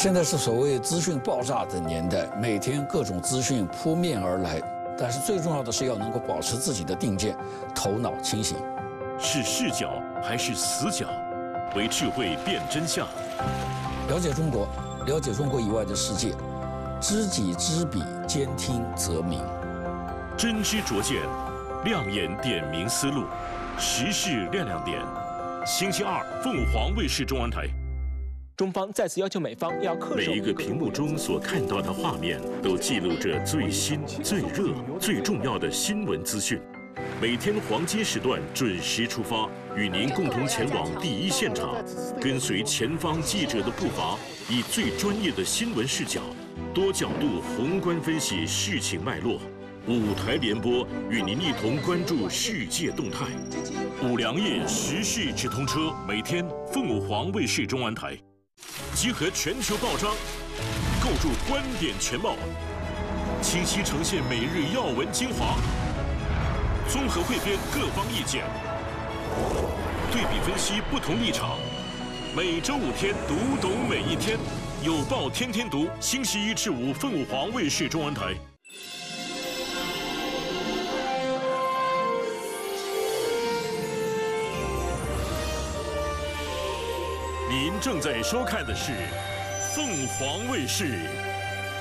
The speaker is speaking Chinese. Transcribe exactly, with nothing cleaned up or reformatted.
现在是所谓资讯爆炸的年代，每天各种资讯扑面而来，但是最重要的是要能够保持自己的定见，头脑清醒。 是视角还是死角？为智慧辨真相。 了解中国，了解中国以外的世界，知己知彼，兼听则明。 真知灼见，亮眼点明思路，时事亮亮点。星期二，凤凰卫视中文台。 中方再次要求美方要恪守每一个屏幕中所看到的画面，都记录着最新、最热、最重要的新闻资讯。每天黄金时段准时出发，与您共同前往第一现场，跟随前方记者的步伐，以最专业的新闻视角，多角度宏观分析事情脉络。五台联播与您一同关注世界动态。五粮液时事直通车，每天凤凰卫视中文台。集合全球报章，构筑观点全貌，清晰呈现每日要闻精华，综合汇编各方意见，对比分析不同立场。每周五天，读懂每一天，有报天天读。星期一至五，凤凰卫视中文台。您正在收看的是凤凰卫视